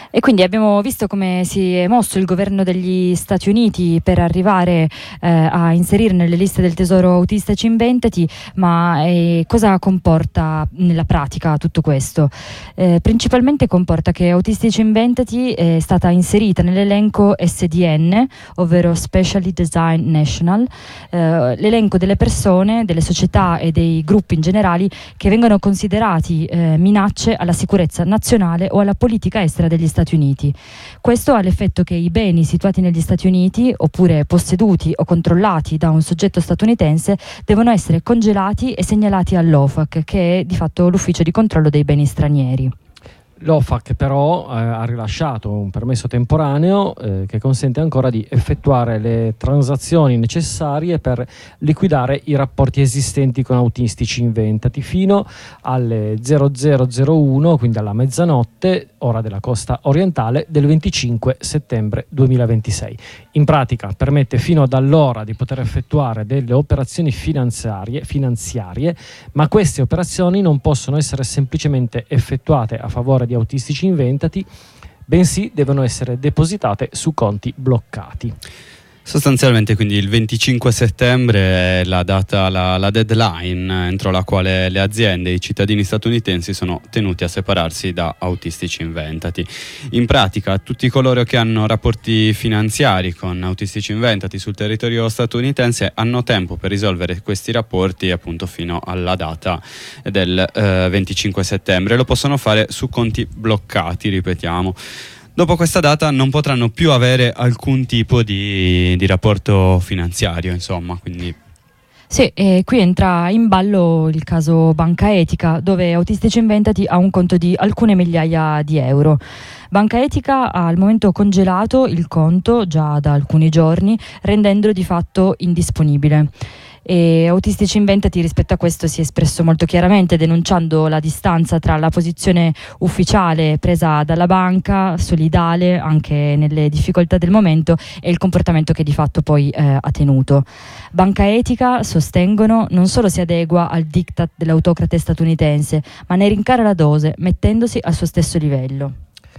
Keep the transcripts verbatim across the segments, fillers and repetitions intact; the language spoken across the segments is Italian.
E quindi abbiamo visto come si è mosso il governo degli Stati Uniti per arrivare eh, a inserire nelle liste del tesoro Autistici Inventati, ma eh, cosa comporta nella pratica tutto questo? Eh, principalmente comporta che Autistici Inventati è stata inserita nell'elenco S D N, ovvero Specially Designed National, eh, l'elenco delle persone, delle società e dei gruppi in generale che vengono considerati eh, minacce alla sicurezza nazionale o alla politica estera degli Stati Uniti. Questo ha l'effetto che i beni situati negli Stati Uniti, oppure posseduti o controllati da un soggetto statunitense, devono essere congelati e segnalati all'O F A C, che è di fatto l'ufficio di controllo dei beni stranieri. L'O F A C però eh, ha rilasciato un permesso temporaneo eh, che consente ancora di effettuare le transazioni necessarie per liquidare i rapporti esistenti con Autistici Inventati fino alle zero zero zero uno, quindi alla mezzanotte, ora della costa orientale, del venticinque settembre duemilaventisei. In pratica permette fino ad allora di poter effettuare delle operazioni finanziarie, finanziarie, ma queste operazioni non possono essere semplicemente effettuate a favore di Autistici Inventati, bensì devono essere depositate su conti bloccati. Sostanzialmente quindi il venticinque settembre è la data, la, la deadline entro la quale le aziende e i cittadini statunitensi sono tenuti a separarsi da Autistici Inventati. In pratica tutti coloro che hanno rapporti finanziari con Autistici Inventati sul territorio statunitense hanno tempo per risolvere questi rapporti appunto fino alla data del eh, venticinque settembre. Lo possono fare su conti bloccati, ripetiamo. Dopo questa data non potranno più avere alcun tipo di, di rapporto finanziario, insomma, quindi... Sì, e qui entra in ballo il caso Banca Etica, dove Autistici Inventati ha un conto di alcune migliaia di euro. Banca Etica ha al momento congelato il conto già da alcuni giorni, rendendolo di fatto indisponibile. E Autistici Inventati rispetto a questo si è espresso molto chiaramente, denunciando la distanza tra la posizione ufficiale presa dalla banca, solidale anche nelle difficoltà del momento, e il comportamento che di fatto poi eh, ha tenuto. Banca Etica, sostengono, non solo si adegua al diktat dell'autocrate statunitense, ma ne rincara la dose, mettendosi al suo stesso livello.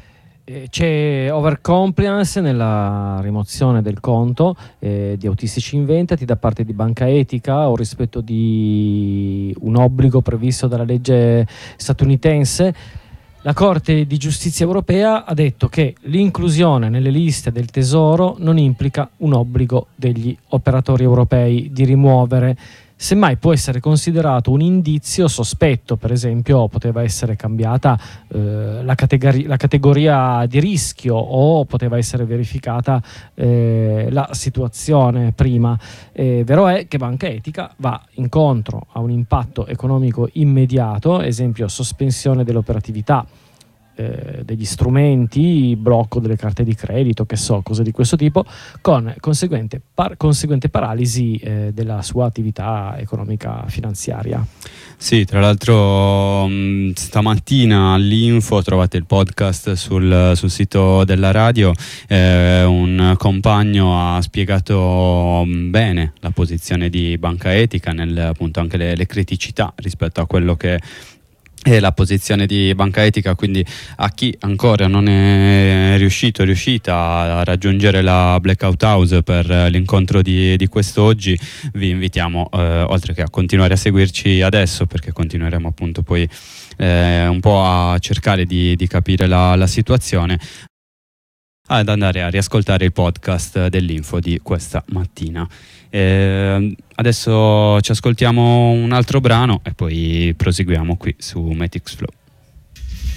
C'è overcompliance nella rimozione del conto eh, di Autistici Inventati da parte di Banca Etica o rispetto di un obbligo previsto dalla legge statunitense. La Corte di Giustizia Europea ha detto che l'inclusione nelle liste del Tesoro non implica un obbligo degli operatori europei di rimuovere. Semmai può essere considerato un indizio sospetto, per esempio poteva essere cambiata eh, la, categori- la categoria di rischio o poteva essere verificata eh, la situazione prima. Eh, vero è che Banca Etica va incontro a un impatto economico immediato, esempio sospensione dell'operatività eh, degli strumenti, blocco delle carte di credito, che so, cose di questo tipo, con conseguente, par- conseguente paralisi eh, della sua attività economica finanziaria. Sì, tra l'altro mh, stamattina all'Info trovate il podcast sul, sul sito della radio, eh, un compagno ha spiegato bene la posizione di Banca Etica, nel, appunto anche le, le criticità rispetto a quello che è la posizione di Banca Etica, quindi a chi ancora non è riuscito, è riuscita a raggiungere la Blackout House per l'incontro di, di quest'oggi, vi invitiamo eh, oltre che a continuare a seguirci adesso, perché continueremo appunto poi eh, un po' a cercare di, di capire la, la situazione, ad andare a riascoltare il podcast dell'Info di questa mattina. Eh, adesso ci ascoltiamo un altro brano e poi proseguiamo qui su Matix Flow.